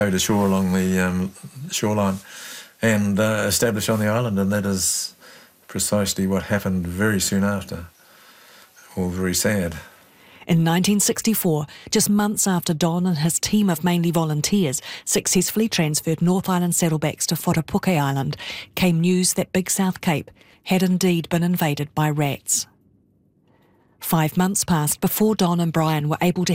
go to shore along the shoreline and establish on the island, and that is precisely what happened very soon after. All very sad. In 1964, just months after Don and his team of mainly volunteers successfully transferred North Island saddlebacks to Whatapuke Island, came news that Big South Cape had indeed been invaded by rats. 5 months passed before Don and Brian were able to